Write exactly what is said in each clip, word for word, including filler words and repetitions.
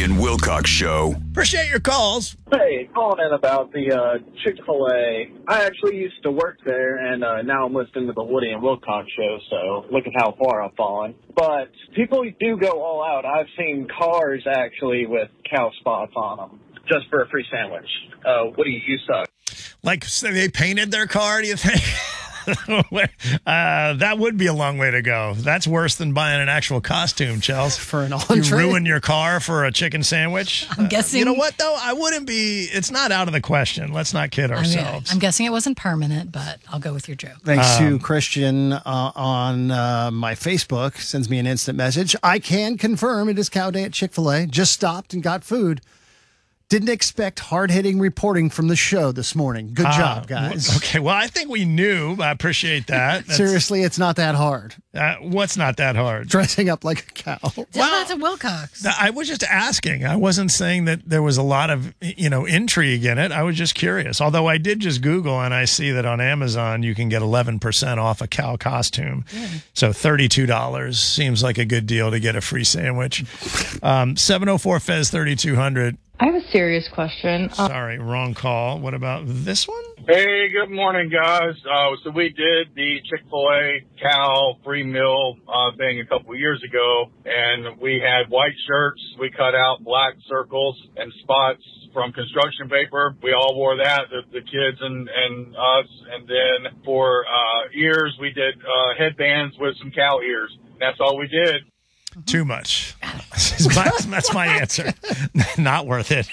and Wilcox Show. Appreciate your calls. Hey, calling in about the uh, Chick-fil-A. I actually used to work there, and uh, now I'm listening to the Woody and Wilcox Show, so look at how far I've fallen. But people do go all out. I've seen cars, actually, with cow spots on them, just for a free sandwich. Uh, Woody, you suck. Like, so they painted their car, do you think? uh, that would be a long way to go. That's worse than buying an actual costume, Chels. For an entree? You ruin your car for a chicken sandwich? I'm guessing. Uh, you know what, though? I wouldn't be, it's not out of the question. Let's not kid ourselves. I mean, I'm guessing it wasn't permanent, but I'll go with your joke. Thanks Um, to Christian uh, on uh, my Facebook, sends me an instant message. I can confirm it is cow day at Chick-fil-A. Just stopped and got food. Didn't expect hard-hitting reporting from the show this morning. Good Uh, job, guys. Okay, well, I think we knew. I appreciate that. That's- Seriously, it's not that hard. Uh, what's not that hard? Dressing up like a cow. Tell that to Wilcox. I was just asking. I wasn't saying that there was a lot of, you know, intrigue in it. I was just curious. Although I did just Google and I see that on Amazon you can get eleven percent off a cow costume. Yeah. So thirty-two dollars seems like a good deal to get a free sandwich. Um, seven oh four Fez thirty-two hundred. I have a serious question. Uh, Sorry, wrong call. What about this one? Hey, good morning, guys. Uh, so we did the Chick-fil-A cow free meal uh, thing a couple of years ago, and we had white shirts. We cut out black circles and spots from construction paper. We all wore that, the, the kids and, and us. And then for uh, ears, we did uh, headbands with some cow ears. That's all we did. Too much. That's my, that's my answer. Not worth it.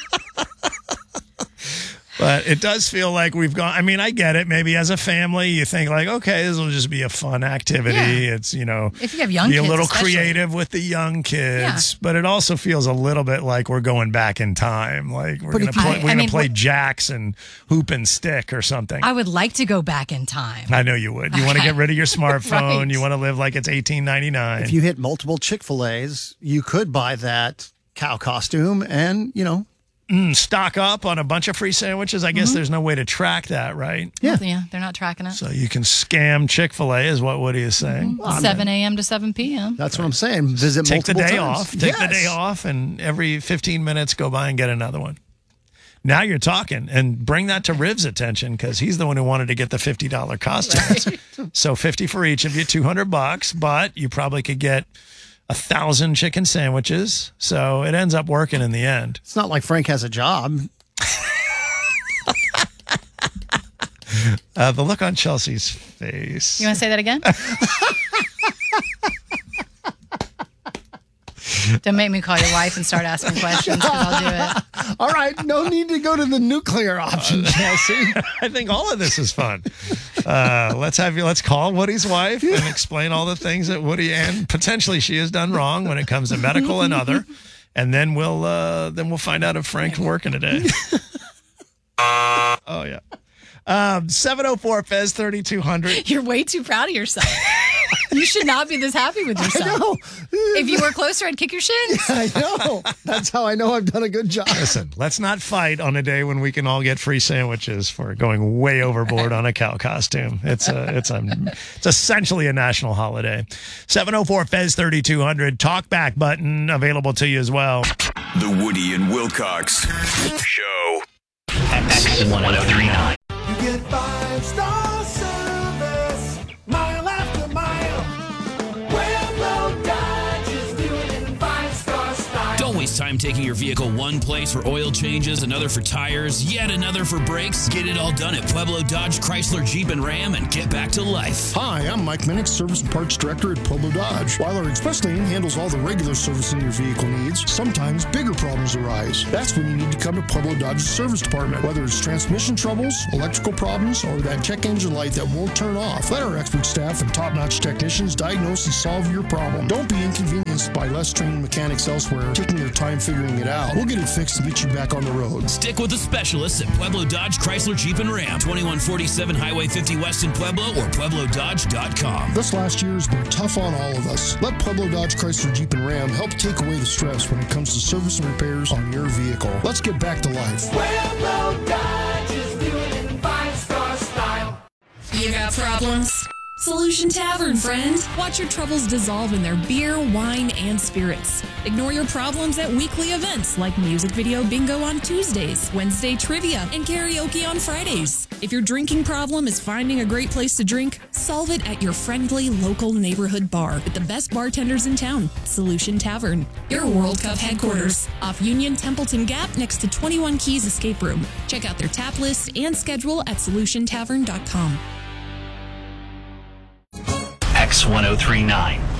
But it does feel like we've gone. I mean, I get it. Maybe as a family, you think like, okay, this will just be a fun activity. Yeah. It's, you know, If you have young be kids, a little especially. creative with the young kids. But it also feels a little bit like we're going back in time. Like we're But going to if you- play, I- we're I going mean, to play what- jacks and hoop and stick or something. I would like to go back in time. I know you would. You want to Okay. get rid of your smartphone. Right. You want to live like it's eighteen ninety-nine. If you hit multiple Chick-fil-A's, you could buy that cow costume and, you know, Mm, stock up on a bunch of free sandwiches. I guess there's no way to track that, right? Yeah. Yeah, they're not tracking it. So you can scam Chick-fil-A is what Woody is saying. seven a.m. to seven p.m. that's what I'm saying. Visit Take the multiple day times. off. Take the Yes. day off, and every fifteen minutes go by and get another one. Now you're talking, and bring that to Riv's attention because he's the one who wanted to get the fifty dollars costumes. So fifty for each of you, two hundred bucks, but you probably could get a thousand chicken sandwiches. So it ends up working in the end. It's not like Frank has a job. Uh, the look on Chelsea's face. You want to say that again? Don't make me call your wife and start asking questions because I'll do it. All right, no need to go to the nuclear option, Chelsea. I think all of this is fun. Uh, let's have you. Let's call Woody's wife and explain all the things that Woody and potentially she has done wrong when it comes to medical and other, and then we'll uh, then we'll find out if Frank's working today. Oh yeah. Um, seven oh four Fez thirty-two hundred. You're way too proud of yourself. You should not be this happy with yourself. No, If you were closer, I'd kick your shins. I know. That's how I know I've done a good job. Listen, let's not fight on a day when we can all get free sandwiches for going way overboard on a cow costume. It's a, it's a, it's essentially a national holiday. seven oh four Fez thirty-two hundred. Talk back button available to you as well. The Woody and Wilcox Show. X one oh three nine. You get five star service, mile after mile. Pueblo Dodge is doing it in five star style. Don't waste time taking your vehicle one place for oil changes, another for tires, yet another for brakes. Get it all done at Pueblo Dodge, Chrysler, Jeep, and Ram and get back to life. Hi, I'm Mike Minnick, Service and Parts Director at Pueblo Dodge. While our express lane handles all the regular servicing your vehicle needs, sometimes bigger problems arise. That's when you need to come to Pueblo Dodge's service department. Whether it's transmission troubles, electrical problems, or that check engine light that won't turn off, let our expert staff and top-notch technicians diagnose and solve your problem. Don't be inconvenienced by less trained mechanics elsewhere taking their time figuring it out. We'll get it fixed and get you back on the road. Stick with the specialists at Pueblo Dodge, Chrysler, Jeep, and Ram. twenty-one forty-seven Highway fifty West in Pueblo or pueblo dodge dot com. This last year has been tough on all of us. Let Pueblo Dodge, Chrysler, Jeep, and Ram help take away the stress when it comes to service and repairs on your vehicle. Let's get back to life. Pueblo Dodge is doing it in five star style. You got problems? Solution Tavern, friend. Watch your troubles dissolve in their beer, wine, and spirits. Ignore your problems at weekly events like music video bingo on Tuesdays, Wednesday trivia, and karaoke on Fridays. If your drinking problem is finding a great place to drink, solve it at your friendly local neighborhood bar with the best bartenders in town, Solution Tavern. Your World Cup headquarters, off Union Templeton Gap next to twenty-one Keys Escape Room. Check out their tap list and schedule at solution tavern dot com. X ten thirty-nine.